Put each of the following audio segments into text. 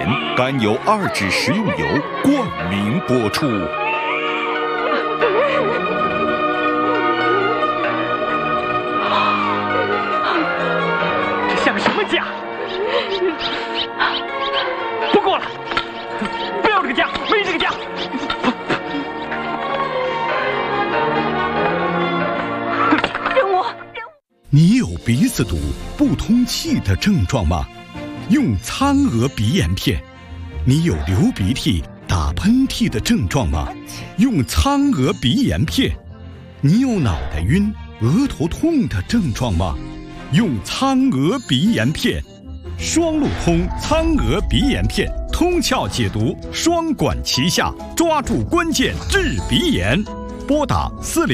年，甘油2酯食用油冠名播出。 这像什么家？不过了，不要这个家，没这个家。 你有鼻子堵、不通气的症状吗？用苍娥鼻炎片。你有流鼻涕、打喷嚏的症状吗？用苍娥鼻炎片。你有脑袋晕、额头痛的症状吗？用苍娥鼻炎片。双路通苍娥鼻炎片，通窍解毒，双管齐下，抓住关键治鼻炎。拨打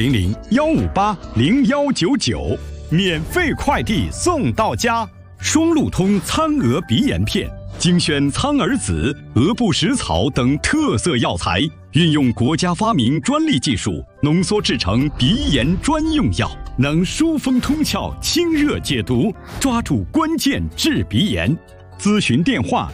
400-158-0199。免费快递送到家，双路通苍娥鼻炎片，精选苍耳子、鹅不食草等特色药材，运用国家发明专利技术，浓缩制成鼻炎专用药，能疏风通窍、清热解毒，抓住关键治鼻炎。咨询电话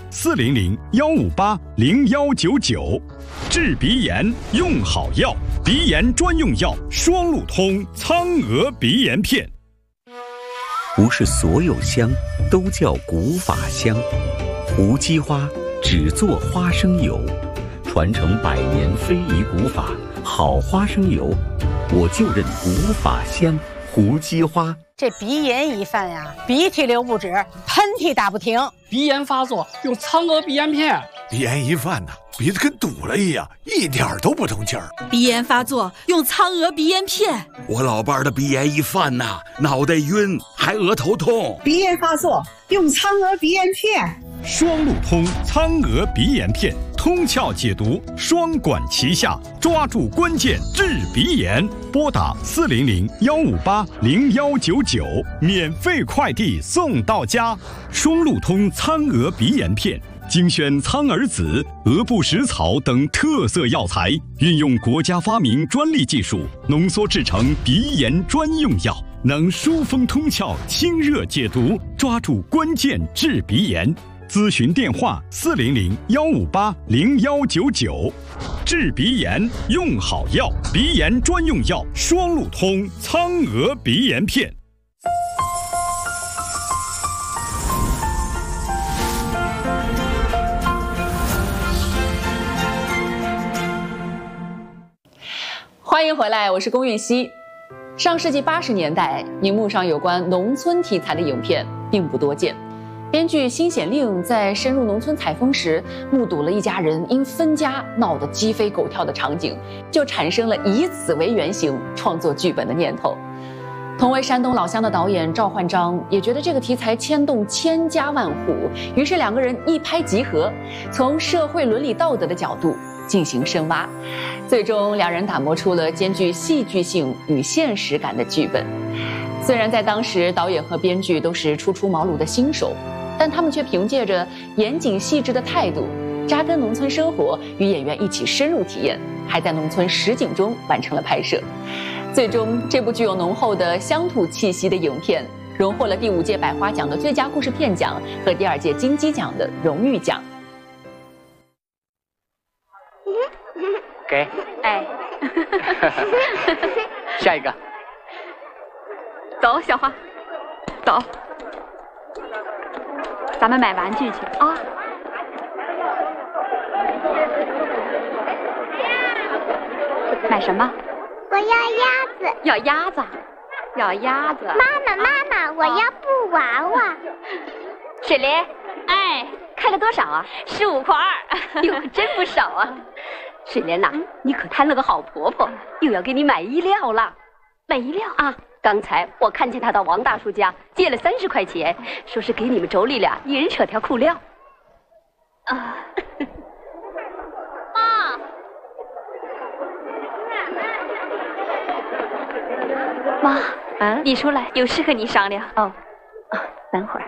400-158-0199。治鼻炎用好药，鼻炎专用药双路通苍娥鼻炎片。 不是所有香都叫古法香，胡姬花只做花生油，传承100年非遗古法，好花生油，我就认古法香胡姬花。 这鼻炎一犯呀，鼻涕流不止，喷嚏打不停。 鼻炎发作用苍娥鼻炎片。 鼻炎一犯呢，鼻子跟堵了一样，一点都不通气儿。 鼻炎发作用苍娥鼻炎片。 我老伴儿的鼻炎一犯呐，脑袋晕，还额头痛。 鼻炎发作用苍娥鼻炎片。 双路通苍娥鼻炎片，通窍解毒，双管齐下，抓住关键治鼻炎。拨打400-158-0199，免费快递送到家。双路通苍娥鼻炎片，精选苍耳子、鹅不食草等特色药材，运用国家发明专利技术，浓缩制成鼻炎专用药，能疏风通窍、清热解毒，抓住关键治鼻炎。咨询电话400-158-0199。治鼻炎用好药，鼻炎专用药双路通苍娥鼻炎片。 欢迎回来，我是龚韵希。上世纪80年代，荧幕上有关农村题材的影片并不多见。编剧辛显令在深入农村采风时，目睹了一家人因分家闹得鸡飞狗跳的场景，就产生了以此为原型创作剧本的念头。同为山东老乡的导演赵焕章也觉得这个题材牵动千家万户，于是两个人一拍即合，从社会伦理道德的角度进行深挖，最终两人打磨出了兼具戏剧性与现实感的剧本。虽然在当时导演和编剧都是初出茅庐的新手，但他们却凭借着严谨细致的态度，扎根农村生活，与演员一起深入体验，还在农村实景中完成了拍摄。最终，这部具有浓厚的乡土气息的影片荣获了第5届百花奖的最佳故事片奖和第2届金鸡奖的荣誉奖。 给， 哎， 下一个。 走，小花，走，咱们买玩具去啊！买什么？ 我要鸭子。 要鸭子，要鸭子。 妈妈，我要布娃娃。 水莲，哎，开了多少啊？15块2，哟，真不少啊！水莲呐，你可摊了个好婆婆，又要给你买衣料了。买衣料啊？刚才我看见他到王大叔家借了30块钱，说是给你们妯娌俩一人扯条裤料。啊，妈，你出来，有事和你商量。哦，等会儿。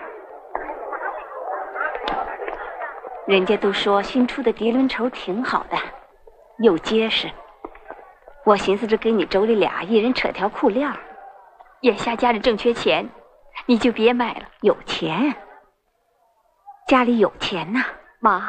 人家都说新出的涤纶绸挺好的，又结实。我寻思着给你妯娌俩一人扯条裤料。眼下家里正缺钱，你就别买了。有钱，家里有钱呐，妈。